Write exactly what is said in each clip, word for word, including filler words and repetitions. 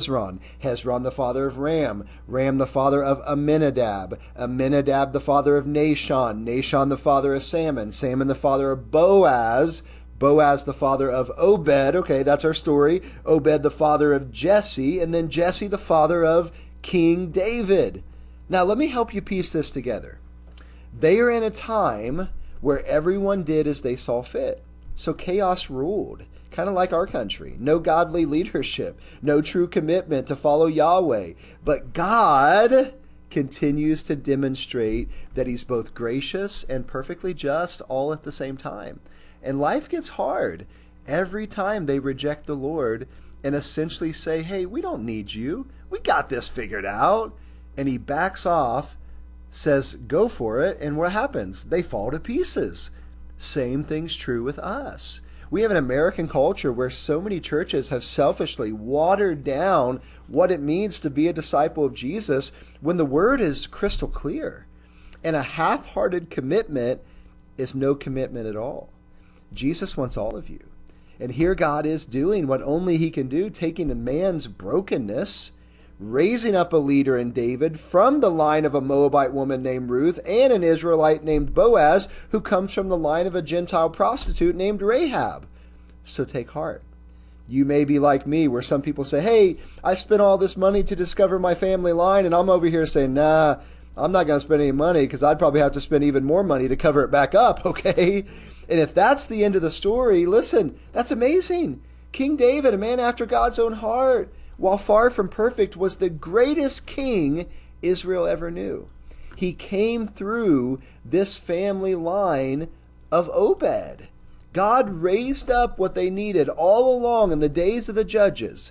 Hezron, Hezron the father of Ram, Ram the father of Amminadab, Amminadab the father of Nahshon, Nahshon the father of Salmon, Salmon the father of Boaz, Boaz the father of Obed, okay, that's our story, Obed the father of Jesse, and then Jesse the father of King David. Now let me help you piece this together. They are in a time where everyone did as they saw fit. So chaos ruled, kind of like our country. No godly leadership, no true commitment to follow Yahweh. But God continues to demonstrate that he's both gracious and perfectly just all at the same time. And life gets hard every time they reject the Lord and essentially say, hey, we don't need you. We got this figured out. And he backs off, says, go for it. And what happens? They fall to pieces. Same thing's true with us. We have an American culture where so many churches have selfishly watered down what it means to be a disciple of Jesus when the word is crystal clear. And a half-hearted commitment is no commitment at all. Jesus wants all of you. And here God is doing what only he can do, taking a man's brokenness, raising up a leader in David from the line of a Moabite woman named Ruth and an Israelite named Boaz, who comes from the line of a Gentile prostitute named Rahab. So take heart. You may be like me, where some people say, hey, I spent all this money to discover my family line, and I'm over here saying, nah, I'm not going to spend any money because I'd probably have to spend even more money to cover it back up, okay? And if that's the end of the story, listen, that's amazing. King David, a man after God's own heart, while far from perfect, was the greatest king Israel ever knew. He came through this family line of Obed. God raised up what they needed all along in the days of the judges,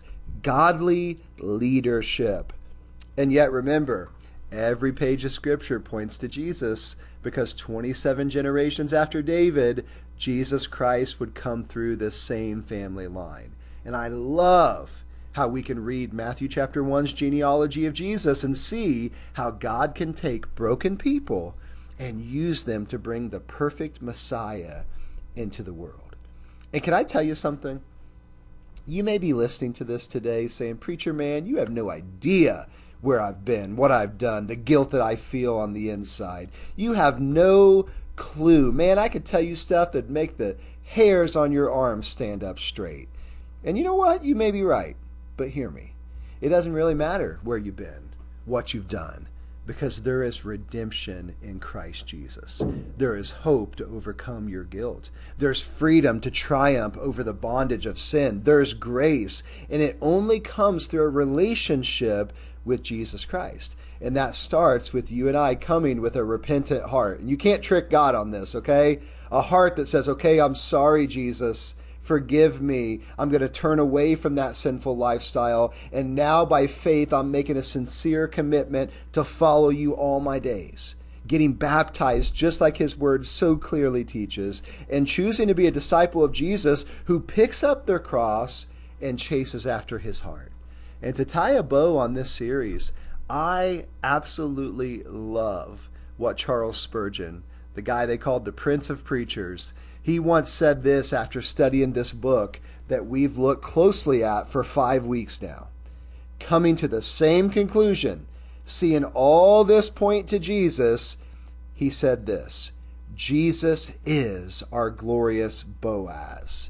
godly leadership. And yet remember, every page of Scripture points to Jesus, because twenty-seven generations after David, Jesus Christ would come through this same family line. And I love how we can read Matthew chapter one's genealogy of Jesus and see how God can take broken people and use them to bring the perfect Messiah into the world. And can I tell you something? You may be listening to this today saying, preacher man, you have no idea where I've been, what I've done, the guilt that I feel on the inside. You have no clue. Man, I could tell you stuff that'd make the hairs on your arms stand up straight. And you know what? You may be right. But hear me, it doesn't really matter where you've been, what you've done, because there is redemption in Christ Jesus. There is hope to overcome your guilt. There's freedom to triumph over the bondage of sin. There's grace, and it only comes through a relationship with Jesus Christ. And that starts with you and I coming with a repentant heart. And you can't trick God on this, okay? A heart that says, okay, I'm sorry, Jesus. Forgive me. I'm going to turn away from that sinful lifestyle. And now by faith, I'm making a sincere commitment to follow you all my days. Getting baptized just like his word so clearly teaches. And choosing to be a disciple of Jesus who picks up their cross and chases after his heart. And to tie a bow on this series, I absolutely love what Charles Spurgeon, the guy they called the Prince of Preachers, he once said this after studying this book that we've looked closely at for five weeks now. Coming to the same conclusion, seeing all this point to Jesus, he said this, Jesus is our glorious Boaz.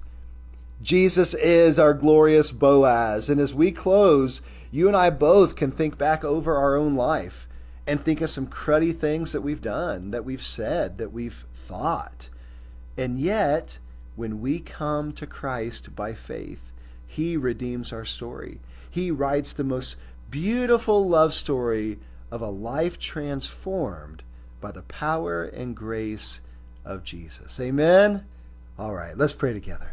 Jesus is our glorious Boaz. And as we close, you and I both can think back over our own life and think of some cruddy things that we've done, that we've said, that we've thought. And yet, when we come to Christ by faith, he redeems our story. He writes the most beautiful love story of a life transformed by the power and grace of Jesus. Amen? All right, let's pray together.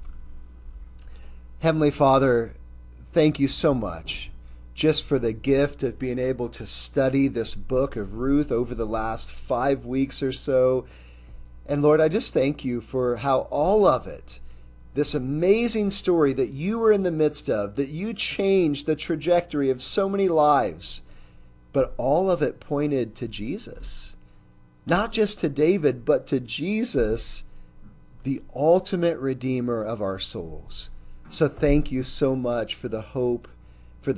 Heavenly Father, thank you so much just for the gift of being able to study this book of Ruth over the last five weeks or so. And Lord, I just thank you for how all of it, this amazing story that you were in the midst of, that you changed the trajectory of so many lives, but all of it pointed to Jesus. Not just to David, but to Jesus, the ultimate redeemer of our souls. So thank you so much for the hope